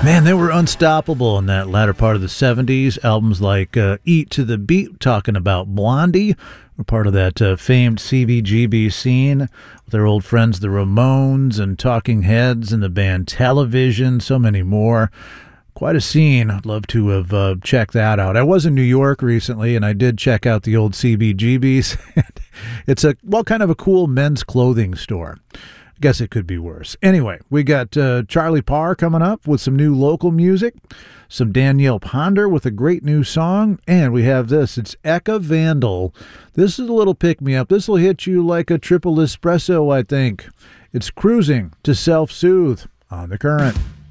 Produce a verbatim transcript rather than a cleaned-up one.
Man, they were unstoppable in that latter part of the seventies. Albums like uh, Eat to the Beat, talking about Blondie, were part of that uh, famed C B G B scene with their old friends, the Ramones, and Talking Heads, and the band Television, so many more. Quite a scene. I'd love to have uh, checked that out. I was in New York recently, and I did check out the old C B G Bs. It's a, well, kind of a cool men's clothing store. I guess it could be worse. Anyway, we got uh, Charlie Parr coming up with some new local music, some Danielle Ponder with a great new song, and we have this. It's Eka Vandal. This is a little pick-me-up. This will hit you like a triple espresso, I think. It's Cruising to Self-Soothe on The Current.